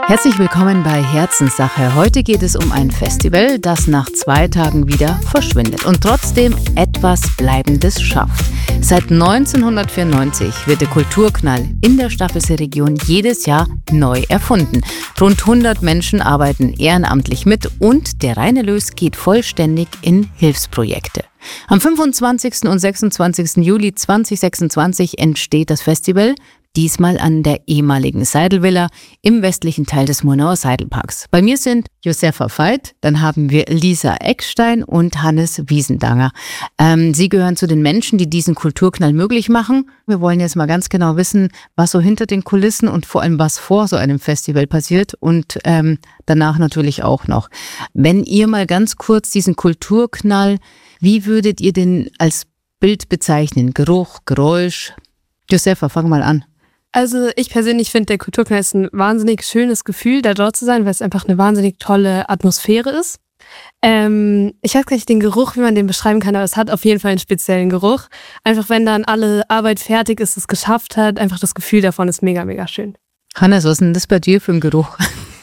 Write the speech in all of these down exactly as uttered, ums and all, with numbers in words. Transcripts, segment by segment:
Herzlich willkommen bei Herzenssache. Heute geht es um ein Festival, das nach zwei Tagen wieder verschwindet und trotzdem etwas Bleibendes schafft. Seit neunzehnhundertvierundneunzig wird der Kulturknall in der Staffelsee-Region jedes Jahr neu erfunden. Rund hundert Menschen arbeiten ehrenamtlich mit und der Reinerlös geht vollständig in Hilfsprojekte. Am fünfundzwanzigsten und sechsundzwanzigsten Juli zweitausendsechsundzwanzig entsteht das Festival, diesmal an der ehemaligen Seidelvilla im westlichen Teil des Murnauer Seidelparks. Bei mir sind Josefa Veit, dann haben wir Lisa Eckstein und Hannes Wiesendanger. Ähm, Sie gehören zu den Menschen, die diesen Kulturknall möglich machen. Wir wollen jetzt mal ganz genau wissen, was so hinter den Kulissen und vor allem was vor so einem Festival passiert und ähm, danach natürlich auch noch. Wenn ihr mal ganz kurz diesen Kulturknall, wie würdet ihr den als Bild bezeichnen? Geruch, Geräusch? Josefa, fang mal an. Also ich persönlich finde, der Kulturknall ist ein wahnsinnig schönes Gefühl, da dort zu sein, weil es einfach eine wahnsinnig tolle Atmosphäre ist. Ähm, ich weiß gar nicht den Geruch, wie man den beschreiben kann, aber es hat auf jeden Fall einen speziellen Geruch. Einfach wenn dann alle Arbeit fertig ist, es geschafft hat, einfach das Gefühl davon ist mega, mega schön. Hannes, was ist denn das bei dir für ein Geruch?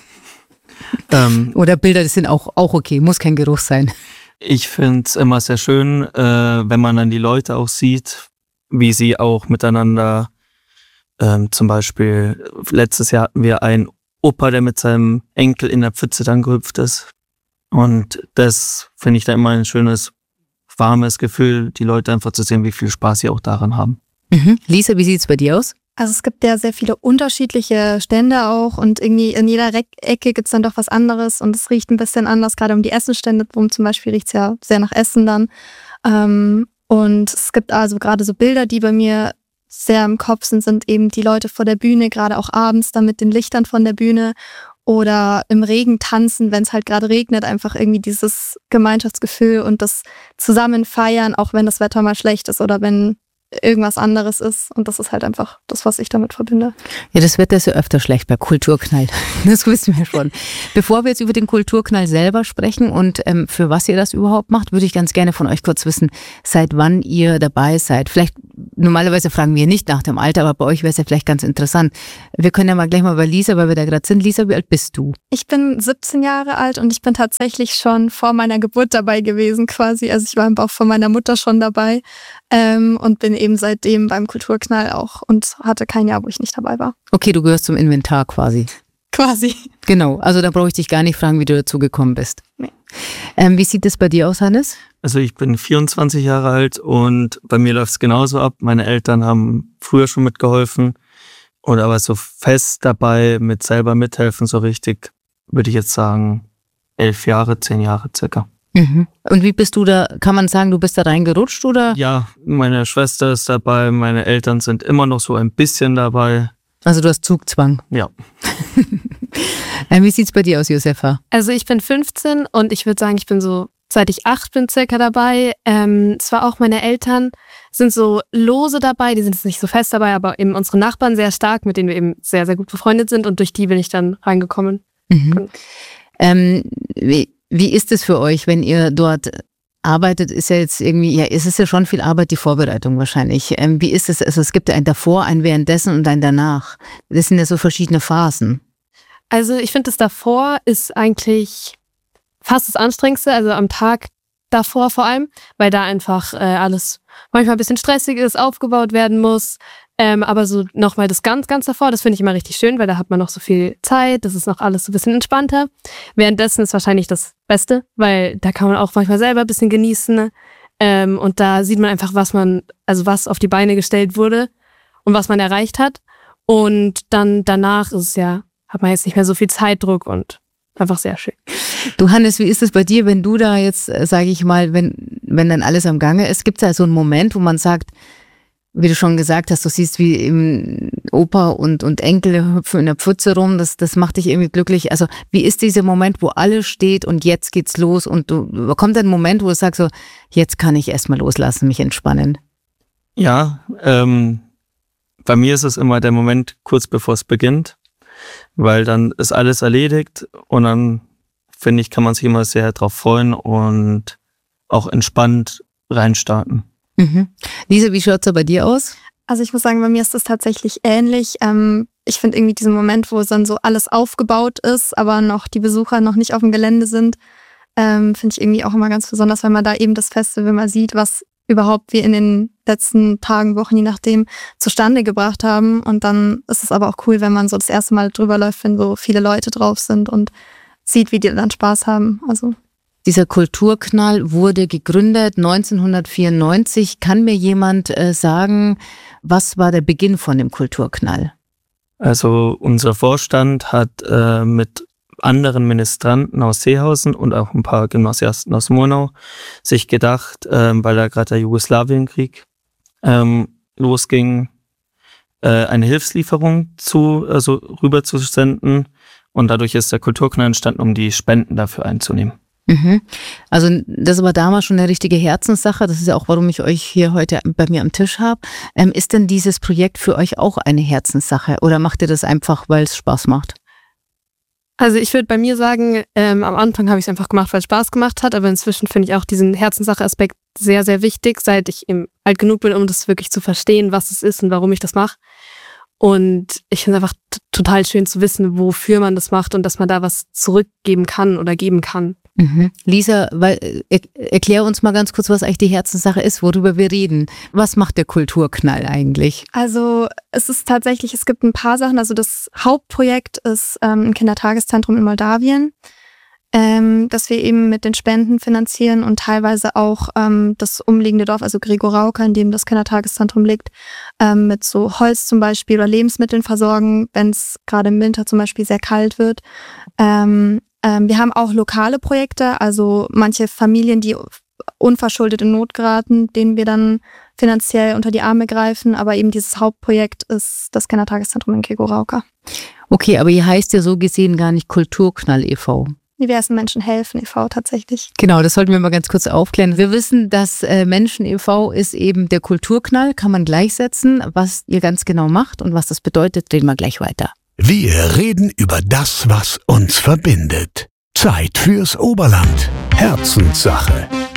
Ähm, Oder Bilder, das sind auch, auch okay, muss kein Geruch sein. Ich finde es immer sehr schön, äh, wenn man dann die Leute auch sieht, wie sie auch miteinander, ähm, zum Beispiel letztes Jahr hatten wir einen Opa, der mit seinem Enkel in der Pfütze dann gehüpft ist. Und das finde ich dann immer ein schönes, warmes Gefühl, die Leute einfach zu sehen, wie viel Spaß sie auch daran haben. Mhm. Lisa, wie sieht es bei dir aus? Also es gibt ja sehr viele unterschiedliche Stände auch und irgendwie in jeder Re- Ecke gibt es dann doch was anderes und es riecht ein bisschen anders, gerade um die Essenstände rum zum Beispiel riecht es ja sehr nach Essen dann. Ähm, und es gibt also gerade so Bilder, die bei mir sehr im Kopf sind, sind eben die Leute vor der Bühne, gerade auch abends dann mit den Lichtern von der Bühne oder im Regen tanzen, wenn es halt gerade regnet, einfach irgendwie dieses Gemeinschaftsgefühl und das Zusammenfeiern, auch wenn das Wetter mal schlecht ist oder wenn irgendwas anderes ist. Und das ist halt einfach das, was ich damit verbinde. Ja, das Wetter ist ja öfter schlecht bei Kulturknall. Das wissen wir schon. Bevor wir jetzt über den Kulturknall selber sprechen und ähm, für was ihr das überhaupt macht, würde ich ganz gerne von euch kurz wissen, seit wann ihr dabei seid. Vielleicht, normalerweise fragen wir nicht nach dem Alter, aber bei euch wäre es ja vielleicht ganz interessant. Wir können ja mal gleich mal bei Lisa, weil wir da gerade sind. Lisa, wie alt bist du? Ich bin siebzehn Jahre alt und ich bin tatsächlich schon vor meiner Geburt dabei gewesen quasi. Also ich war im Bauch von meiner Mutter schon dabei ähm, und bin eben seitdem beim Kulturknall auch und hatte kein Jahr, wo ich nicht dabei war. Okay, du gehörst zum Inventar quasi. Quasi. Genau, also da brauche ich dich gar nicht fragen, wie du dazu gekommen bist. Nee. Ähm, wie sieht es bei dir aus, Hannes? Also ich bin vierundzwanzig Jahre alt und bei mir läuft es genauso ab. Meine Eltern haben früher schon mitgeholfen und aber so fest dabei mit selber mithelfen, so richtig, würde ich jetzt sagen, elf Jahre, zehn Jahre circa. Mhm. Und wie bist du da, kann man sagen, du bist da reingerutscht oder? Ja, meine Schwester ist dabei, meine Eltern sind immer noch so ein bisschen dabei. Also du hast Zugzwang. Ja. ähm, wie sieht's bei dir aus, Josefa? Also ich bin fünfzehn und ich würde sagen, ich bin so, seit ich acht bin circa dabei. Ähm, zwar auch meine Eltern sind so lose dabei, die sind jetzt nicht so fest dabei, aber eben unsere Nachbarn sehr stark, mit denen wir eben sehr, sehr gut befreundet sind und durch die bin ich dann reingekommen. Mhm. Ähm, wie Wie ist es für euch, wenn ihr dort arbeitet? Ist ja jetzt irgendwie, ja, es ist ja schon viel Arbeit, die Vorbereitung wahrscheinlich. Ähm, wie ist es? Also es gibt ja ein davor, ein währenddessen und ein danach. Das sind ja so verschiedene Phasen. Also ich finde, das davor ist eigentlich fast das Anstrengendste, also am Tag davor vor allem, weil da einfach äh, alles manchmal ein bisschen stressig ist, aufgebaut werden muss. Ähm, aber so nochmal das ganz, ganz davor, das finde ich immer richtig schön, weil da hat man noch so viel Zeit, das ist noch alles so ein bisschen entspannter. Währenddessen ist wahrscheinlich das Beste, weil da kann man auch manchmal selber ein bisschen genießen. Ähm, und da sieht man einfach, was man, also was auf die Beine gestellt wurde und was man erreicht hat. Und dann danach ist es ja, hat man jetzt nicht mehr so viel Zeitdruck und einfach sehr schön. Du Hannes, wie ist es bei dir, wenn du da jetzt, sage ich mal, wenn, wenn dann alles am Gange ist, gibt es da so einen Moment, wo man sagt, wie du schon gesagt hast, du siehst, wie im Opa und, und Enkel hüpfen in der Pfütze rum, das, das macht dich irgendwie glücklich. Also wie ist dieser Moment, wo alles steht und jetzt geht's los und du kommt ein Moment, wo du sagst so, jetzt kann ich erstmal loslassen, mich entspannen? Ja, ähm, bei mir ist es immer der Moment kurz bevor es beginnt, weil dann ist alles erledigt und dann, finde ich, kann man sich immer sehr drauf freuen und auch entspannt reinstarten. Mhm. Lisa, wie schaut's da bei dir aus? Also ich muss sagen, bei mir ist das tatsächlich ähnlich. Ähm, ich finde irgendwie diesen Moment, wo dann so alles aufgebaut ist, aber noch die Besucher noch nicht auf dem Gelände sind, ähm, finde ich irgendwie auch immer ganz besonders, weil man da eben das Festival mal sieht, was überhaupt wir in den letzten Tagen, Wochen, je nachdem, zustande gebracht haben. Und dann ist es aber auch cool, wenn man so das erste Mal drüber läuft, wenn so viele Leute drauf sind und sieht, wie die dann Spaß haben. Also dieser Kulturknall wurde gegründet neunzehnhundertvierundneunzig. Kann mir jemand äh, sagen, was war der Beginn von dem Kulturknall? Also unser Vorstand hat äh, mit anderen Ministranten aus Seehausen und auch ein paar Gymnasiasten aus Murnau sich gedacht, ähm, weil da gerade der Jugoslawienkrieg ähm, losging, äh, eine Hilfslieferung zu, also rüber zu senden. Und dadurch ist der Kulturknall entstanden, um die Spenden dafür einzunehmen. Mhm. Also das war damals schon eine richtige Herzenssache. Das ist ja auch, warum ich euch hier heute bei mir am Tisch habe. Ähm, ist denn dieses Projekt für euch auch eine Herzenssache oder macht ihr das einfach, weil es Spaß macht? Also ich würde bei mir sagen, ähm, am Anfang habe ich es einfach gemacht, weil es Spaß gemacht hat, aber inzwischen finde ich auch diesen Herzenssache-Aspekt sehr, sehr wichtig, seit ich eben alt genug bin, um das wirklich zu verstehen, was es ist und warum ich das mache. Und ich finde es einfach t- total schön zu wissen, wofür man das macht und dass man da was zurückgeben kann oder geben kann. Mhm. Lisa, weil, er, erklär uns mal ganz kurz, was eigentlich die Herzenssache ist, worüber wir reden. Was macht der Kulturknall eigentlich? Also es ist tatsächlich, es gibt ein paar Sachen. Also das Hauptprojekt ist ähm, ein Kindertageszentrum in Moldawien, ähm, das wir eben mit den Spenden finanzieren und teilweise auch ähm, das umliegende Dorf, also Grigorauka, in dem das Kindertageszentrum liegt, ähm, mit so Holz zum Beispiel oder Lebensmitteln versorgen, wenn es gerade im Winter zum Beispiel sehr kalt wird. Ähm, ähm, wir haben auch lokale Projekte, also manche Familien, die unverschuldet in Not geraten, denen wir dann finanziell unter die Arme greifen, aber eben dieses Hauptprojekt ist das Kindertageszentrum in Grigorauka. Okay, aber ihr heißt ja so gesehen gar nicht Kulturknall e V Diversen Menschen helfen e V tatsächlich. Genau, das sollten wir mal ganz kurz aufklären. Wir wissen, dass äh, Menschen e V ist eben der Kulturknall, kann man gleichsetzen. Was ihr ganz genau macht und was das bedeutet, reden wir gleich weiter. Wir reden über das, was uns verbindet. Zeit fürs Oberland. Herzenssache.